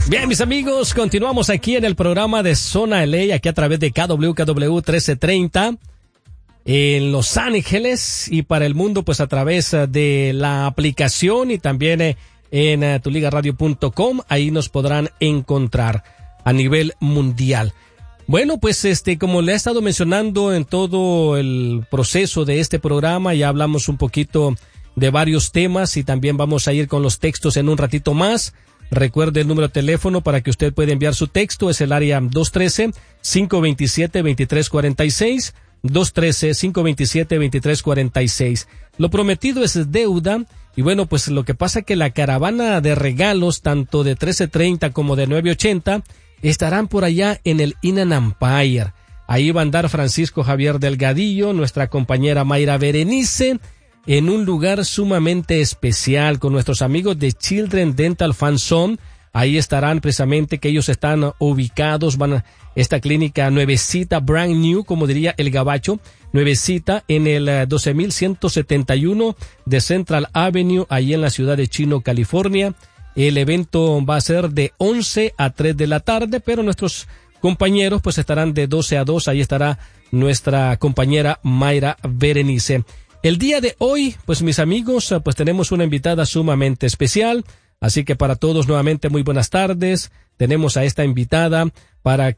Bien, mis amigos, continuamos aquí en el programa de Zona LA, aquí a través de KWKW 1330 en Los Ángeles y para el mundo, pues a través de la aplicación y también en tuligaradio.com. Ahí nos podrán encontrar a nivel mundial. Bueno, pues como le he estado mencionando en todo el proceso de este programa, ya hablamos un poquito de varios temas y también vamos a ir con los textos en un ratito más. Recuerde el número de teléfono para que usted pueda enviar su texto, es el área 213-527-2346, 213-527-2346. Lo prometido es deuda, y bueno, pues lo que pasa es que la caravana de regalos, tanto de 1330 como de 980, estarán por allá en el Inland Empire. Ahí va a andar Francisco Javier Delgadillo, nuestra compañera Mayra Berenice, en un lugar sumamente especial con nuestros amigos de Children Dental Fan Zone. Ahí estarán precisamente, que ellos están ubicados, van a esta clínica nuevecita, brand new, como diría el gabacho, nuevecita en el 12171 de Central Avenue, ahí en la ciudad de Chino, California. El evento va a ser de 11 a 3 de la tarde, pero nuestros compañeros pues estarán de 12 a 2, ahí estará nuestra compañera Mayra Berenice. El día de hoy, pues mis amigos, pues tenemos una invitada sumamente especial, así que para todos nuevamente muy buenas tardes. Tenemos a esta invitada para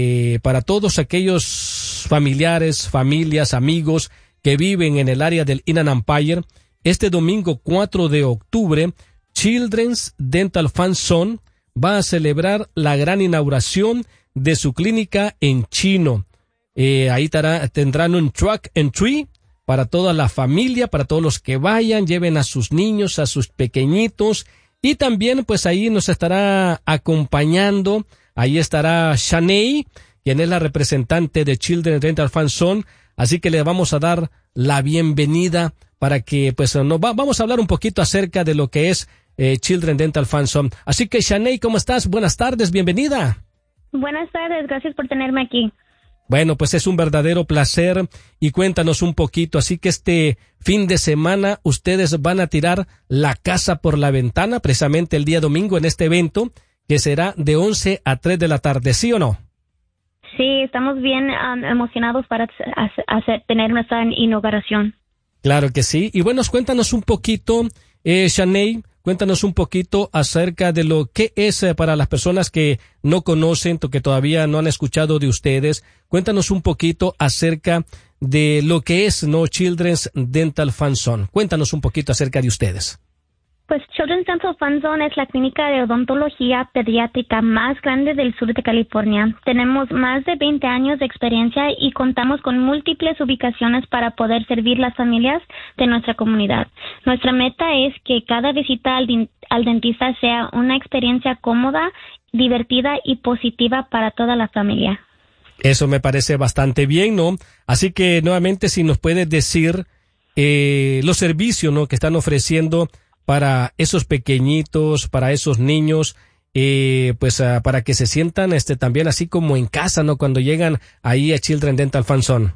todos aquellos familiares, familias, amigos que viven en el área del Inland Empire, este domingo 4 de octubre, Children's Dental Fan Zone va a celebrar la gran inauguración de su clínica en Chino. Ahí tendrán un truck and tree para toda la familia, para todos los que vayan, lleven a sus niños, a sus pequeñitos, y también pues ahí nos estará acompañando, ahí estará Shanae, quien es la representante de Children Dental Fan Zone, así que le vamos a dar la bienvenida para que pues vamos a hablar un poquito acerca de lo que es Children Dental Fan Zone. Así que Shanae, ¿cómo estás? Buenas tardes, bienvenida. Buenas tardes, gracias por tenerme aquí. Bueno, pues es un verdadero placer y cuéntanos un poquito. Así que este fin de semana ustedes van a tirar la casa por la ventana, precisamente el día domingo en este evento que será de 11 a 3 de la tarde, ¿sí o no? Sí, estamos bien emocionados para tener nuestra inauguración. Claro que sí. Y bueno, cuéntanos un poquito, Shanae, cuéntanos un poquito acerca de lo que es para las personas que no conocen, que todavía no han escuchado de ustedes. Cuéntanos un poquito acerca de lo que es Children's Dental Fan Zone. Cuéntanos un poquito acerca de ustedes. Pues Children's Dental Fan Zone es la clínica de odontología pediátrica más grande del sur de California. Tenemos más de 20 años de experiencia y contamos con múltiples ubicaciones para poder servir las familias de nuestra comunidad. Nuestra meta es que cada visita al dentista sea una experiencia cómoda, divertida y positiva para toda la familia. Eso me parece bastante bien, ¿no? Así que nuevamente si nos puedes decir los servicios, ¿no?, que están ofreciendo para esos pequeñitos, para esos niños, para que se sientan también así como en casa, ¿no?, cuando llegan ahí a Children Dental Fan Zone.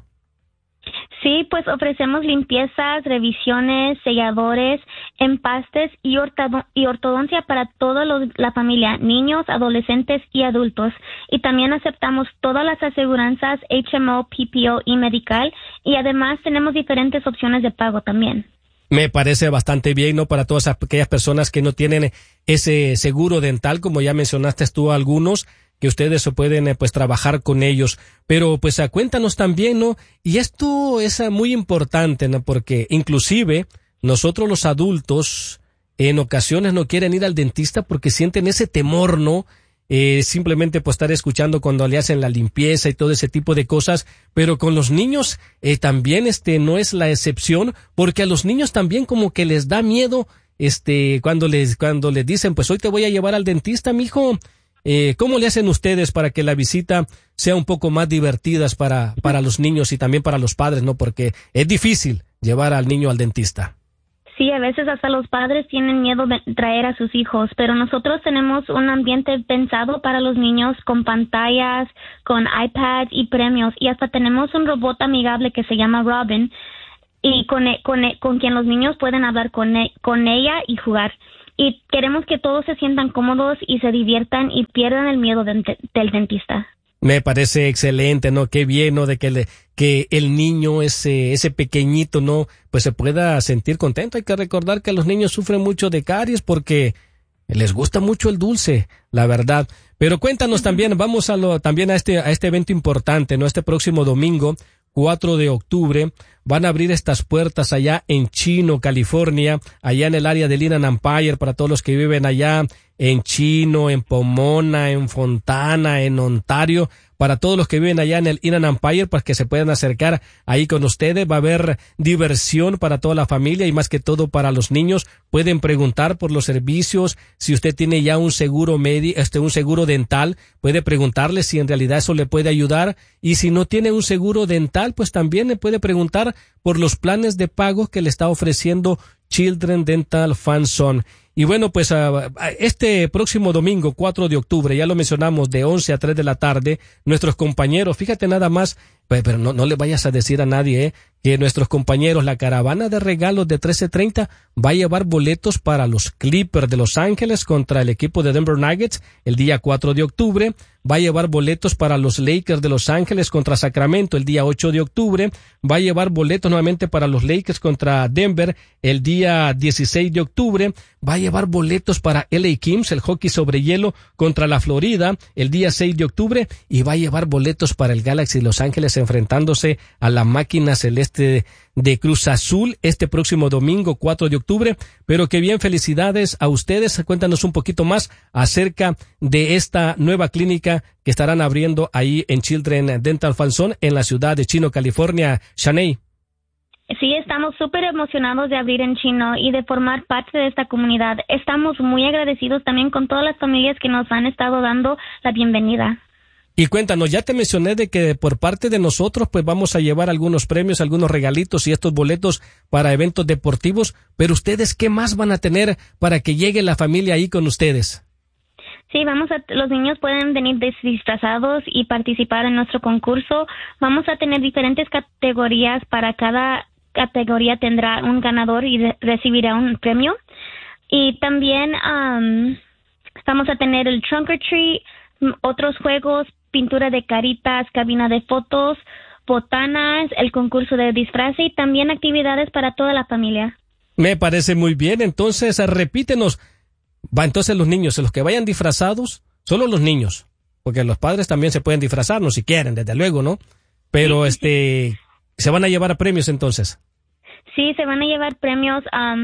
Sí, pues ofrecemos limpiezas, revisiones, selladores, empastes y ortodoncia para toda la familia, niños, adolescentes y adultos. Y también aceptamos todas las aseguranzas HMO, PPO y medical, y además tenemos diferentes opciones de pago también. Me parece bastante bien, ¿no?, para todas aquellas personas que no tienen ese seguro dental, como ya mencionaste tú algunos, que ustedes pueden trabajar con ellos. Pero pues cuéntanos también, ¿no? Y esto es muy importante, ¿no?, porque inclusive nosotros los adultos en ocasiones no quieren ir al dentista porque sienten ese temor, ¿no? Simplemente estar escuchando cuando le hacen la limpieza y todo ese tipo de cosas, pero con los niños también no es la excepción, porque a los niños también como que les da miedo cuando les dicen, pues hoy te voy a llevar al dentista, mijo. ¿Cómo le hacen ustedes para que la visita sea un poco más divertida para los niños y también para los padres, ¿no? Porque es difícil llevar al niño al dentista. Sí, a veces hasta los padres tienen miedo de traer a sus hijos, pero nosotros tenemos un ambiente pensado para los niños con pantallas, con iPads y premios, y hasta tenemos un robot amigable que se llama Robin, y con quien los niños pueden hablar con ella y jugar. y queremos que todos se sientan cómodos y se diviertan y pierdan el miedo del dentista. Me parece excelente, ¿no? Qué bien, ¿no? De que el niño, ese pequeñito, ¿no? Pues se pueda sentir contento. Hay que recordar que los niños sufren mucho de caries porque les gusta mucho el dulce, la verdad. Pero cuéntanos también, vamos también a este evento importante, ¿no? Este próximo domingo, 4 de octubre, van a abrir estas puertas allá en Chino, California, allá en el área del Inland Empire, para todos los que viven allá en Chino, en Pomona, en Fontana, en Ontario, para todos los que viven allá en el Inland Empire, para que se puedan acercar ahí con ustedes. Va a haber diversión para toda la familia y más que todo para los niños. Pueden preguntar por los servicios. Si usted tiene ya un seguro un seguro dental, puede preguntarle si en realidad eso le puede ayudar. Y si no tiene un seguro dental, pues también le puede preguntar por los planes de pago que le está ofreciendo Children Dental Fund Zone. Y bueno, pues este próximo domingo, 4 de octubre, ya lo mencionamos, de 11 a 3 de la tarde, nuestros compañeros, fíjate nada más, pero no le vayas a decir a nadie, que nuestros compañeros, la caravana de regalos de 1330, va a llevar boletos para los Clippers de Los Ángeles contra el equipo de Denver Nuggets el día 4 de octubre. Va a llevar boletos para los Lakers de Los Ángeles contra Sacramento el día 8 de octubre. Va a llevar boletos nuevamente para los Lakers contra Denver el día 16 de octubre. Va a llevar boletos para LA Kings, el hockey sobre hielo contra la Florida el día 6 de octubre. Y va a llevar boletos para el Galaxy Los Ángeles enfrentándose a la máquina celeste de Cruz Azul este próximo domingo 4 de octubre. Pero qué bien, felicidades a ustedes. Cuéntanos un poquito más acerca de esta nueva clínica que estarán abriendo ahí en Children Dental Fund Zone en la ciudad de Chino, California. Shanae. Sí, estamos súper emocionados de abrir en Chino y de formar parte de esta comunidad. Estamos muy agradecidos también con todas las familias que nos han estado dando la bienvenida. Y cuéntanos, ya te mencioné de que por parte de nosotros pues vamos a llevar algunos premios, algunos regalitos y estos boletos para eventos deportivos, pero ustedes, ¿qué más van a tener para que llegue la familia ahí con ustedes? Sí, los niños pueden venir disfrazados y participar en nuestro concurso. Vamos a tener diferentes categorías. Para cada categoría tendrá un ganador y recibirá un premio. Y también vamos a tener el Trunk or Treat, otros juegos, pintura de caritas, cabina de fotos, botanas, el concurso de disfraces y también actividades para toda la familia. Me parece muy bien. Entonces, repítenos. Entonces los niños, los que vayan disfrazados, solo los niños, porque los padres también se pueden disfrazar, no si quieren, desde luego, ¿no? Pero se van a llevar premios entonces. Sí, se van a llevar premios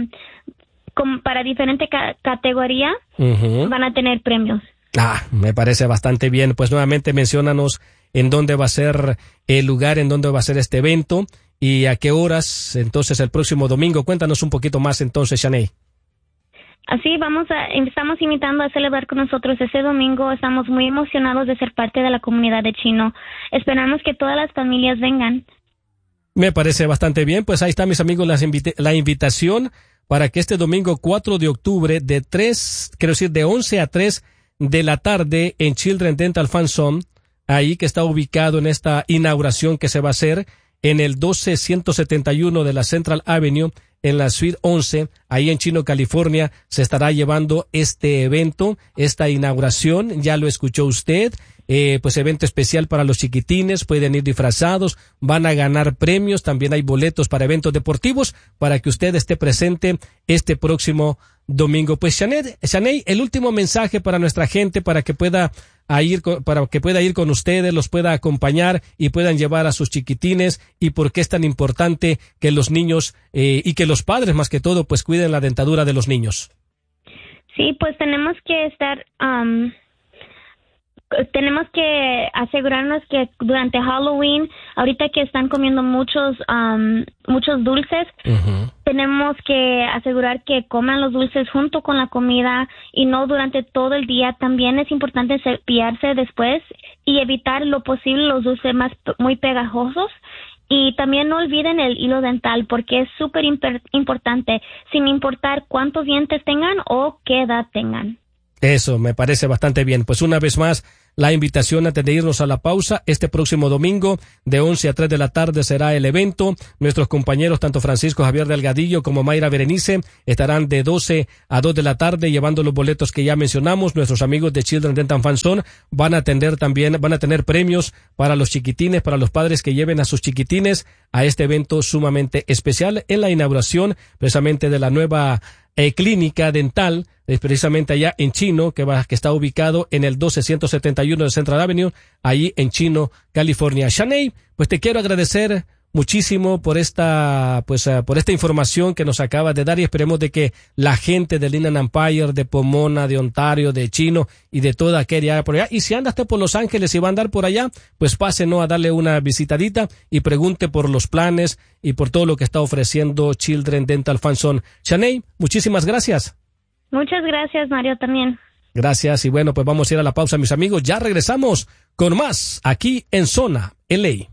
para diferente categoría. Van a tener premios. Me parece bastante bien. Pues nuevamente menciónanos en dónde va a ser el lugar, en dónde va a ser este evento y a qué horas entonces el próximo domingo. Cuéntanos un poquito más entonces, Shanae. Así estamos invitando a celebrar con nosotros ese domingo. Estamos muy emocionados de ser parte de la comunidad de Chino. Esperamos que todas las familias vengan. Me parece bastante bien. Pues ahí está, mis amigos, la invitación para que este domingo 4 de octubre de 11 a 3 de la tarde en Children Dental Fund Zone, ahí que está ubicado en esta inauguración que se va a hacer en el 12171 de la Central Avenue, en la Suite 11, ahí en Chino, California, se estará llevando este evento, esta inauguración. Ya lo escuchó usted, pues evento especial para los chiquitines, pueden ir disfrazados, van a ganar premios, también hay boletos para eventos deportivos, para que usted esté presente este próximo domingo. Pues Shanae, el último mensaje para nuestra gente, para que pueda ir con ustedes, los pueda acompañar y puedan llevar a sus chiquitines, y por qué es tan importante que los niños y que los padres más que todo pues cuiden la dentadura de los niños. Sí, pues tenemos que asegurarnos que durante Halloween, ahorita que están comiendo muchos dulces, tenemos que asegurar que coman los dulces junto con la comida y no durante todo el día. También es importante cepillarse después y evitar lo posible los dulces muy pegajosos. Y también no olviden el hilo dental, porque es súper importante, sin importar cuántos dientes tengan o qué edad tengan. Eso me parece bastante bien. Pues una vez más, la invitación antes de irnos a la pausa. Este próximo domingo, de 11 a 3 de la tarde, será el evento. Nuestros compañeros, tanto Francisco Javier Delgadillo como Mayra Berenice, estarán de 12 a 2 de la tarde llevando los boletos que ya mencionamos. Nuestros amigos de Children Dental Fan Zone van a tener premios para los chiquitines, para los padres que lleven a sus chiquitines a este evento sumamente especial en la inauguración precisamente de la nueva clínica dental, precisamente allá en Chino, que está ubicado en el 12171 de Central Avenue, ahí en Chino, California. Shanae, pues te quiero agradecer muchísimo por esta información que nos acabas de dar, y esperemos de que la gente del Inland Empire, de Pomona, de Ontario, de Chino y de toda aquella área por allá, y si andaste por Los Ángeles y va a andar por allá, pues pase, ¿no?, a darle una visitadita y pregunte por los planes y por todo lo que está ofreciendo Children Dental Fan Zone. Shanae, muchísimas gracias. Muchas gracias, Mario, también. Gracias, y bueno, pues vamos a ir a la pausa, mis amigos. Ya regresamos con más aquí en Zona LA.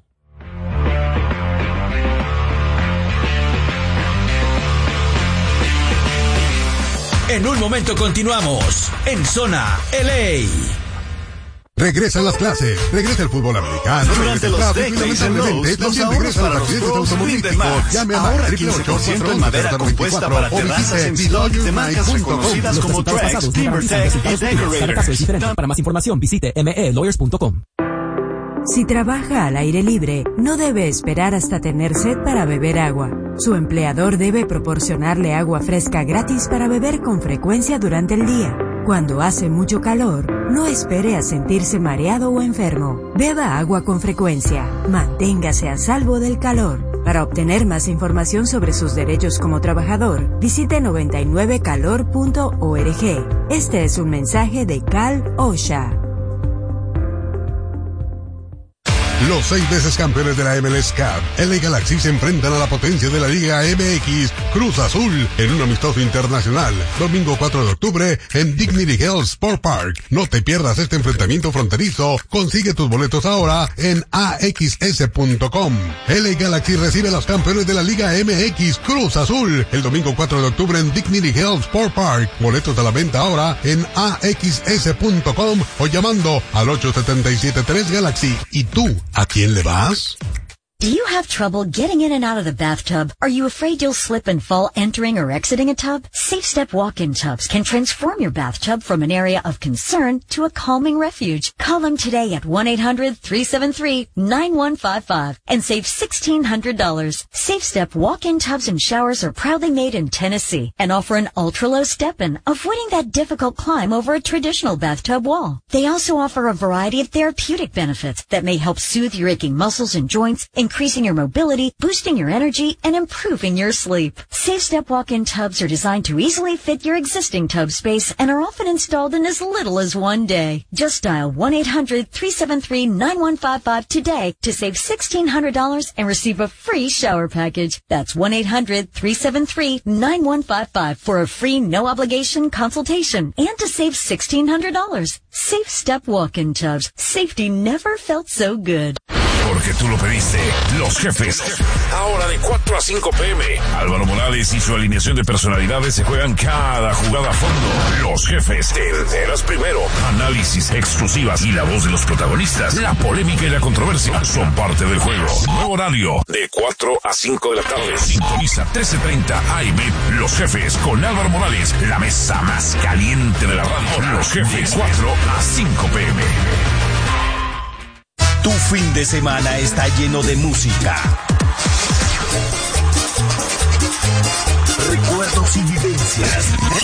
En un momento continuamos en Zona LA. Regresan las clases, regresa el fútbol americano, durante los Tech Days en Lowe's, los ahorros para los pros rinden más. Ahora 15% en madera compuesta para terrazas en stock de marcas reconocidas como Trex, TimberTech y Decorators. Para más información visite melawyers.com. Si trabaja al aire libre, no debe esperar hasta tener sed para beber agua. Su empleador debe proporcionarle agua fresca gratis para beber con frecuencia durante el día. Cuando hace mucho calor, no espere a sentirse mareado o enfermo. Beba agua con frecuencia. Manténgase a salvo del calor. Para obtener más información sobre sus derechos como trabajador, visite 99calor.org. Este es un mensaje de Cal OSHA. Los 6 veces campeones de la MLS Cup, LA Galaxy, se enfrentan a la potencia de la Liga MX, Cruz Azul, en un amistoso internacional, domingo 4 de octubre, en Dignity Health Sport Park. No te pierdas este enfrentamiento fronterizo. Consigue tus boletos ahora en axs.com. LA Galaxy recibe a los campeones de la Liga MX, Cruz Azul, el domingo 4 de octubre en Dignity Health Sport Park. Boletos a la venta ahora en axs.com o llamando al 877-3 ¿Y tú? ¿A quién le vas? Do you have trouble getting in and out of the bathtub? Are you afraid you'll slip and fall entering or exiting a tub? Safe Step walk-in tubs can transform your bathtub from an area of concern to a calming refuge. Call them today at 1-800-373-9155 and save $1,600. Safe Step walk-in tubs and showers are proudly made in Tennessee and offer an ultra-low step-in, avoiding that difficult climb over a traditional bathtub wall. They also offer a variety of therapeutic benefits that may help soothe your aching muscles and joints, increasing your mobility, boosting your energy, and improving your sleep. Safe Step walk-in tubs are designed to easily fit your existing tub space and are often installed in as little as one day. Just dial 1-800-373-9155 today to save $1,600 and receive a free shower package. That's 1-800-373-9155 for a free no-obligation consultation and to save $1,600. Safe Step walk-in tubs. Safety never felt so good. Porque tú lo pediste. Los Jefes. Ahora de 4 a 5 p.m. Álvaro Morales y su alineación de personalidades se juegan cada jugada a fondo. Los Jefes. Te enteras primero. Análisis, exclusivas y la voz de los protagonistas. La polémica y la controversia son parte del juego. Nuevo horario de 4 a 5 de la tarde. Sintoniza 1330 AM. Los Jefes con Álvaro Morales. La mesa más caliente de la radio. Los Jefes. 4 a 5 p.m. Tu fin de semana está lleno de música, recuerdos y vivencias.